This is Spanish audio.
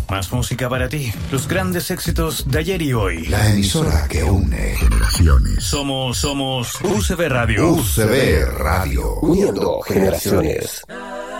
Más música para ti. Los grandes éxitos de ayer y hoy. La emisora que une generaciones. Somos UCB Radio. UCB Radio. Uniendo generaciones.